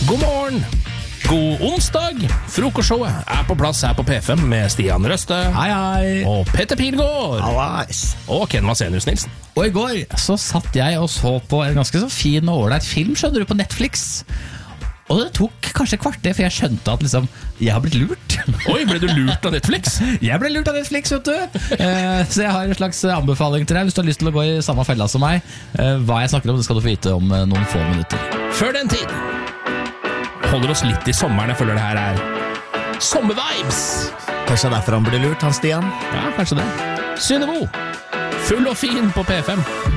God morgen, god onsdag. Frokostshowet på plass her på P5 med Stian Røste. Hei. Og Petter Pilgaard. Hallais. Og Ken Vasenius Nilsen. Og i går så satt jeg og så på en ganske så fin og ålreit film, skjønner du, på Netflix. Og det tok kanskje et kvarter, for jeg skjønte at liksom, jeg har blitt lurt. Oi, ble du lurt av Netflix? Jeg ble lurt av Netflix, vet du. Så jeg har en slags anbefaling til deg, hvis du har lyst til å gå i samme fella som meg. Hva jeg snakker om, det skal du få vite om noen få minutter. Før den tid holder oss litt i sommeren. Jeg føler det her sommervibes. Kanskje derfor han blir lurt, han Stian? Ja, kanskje det. Synnøve, full og fin på P5.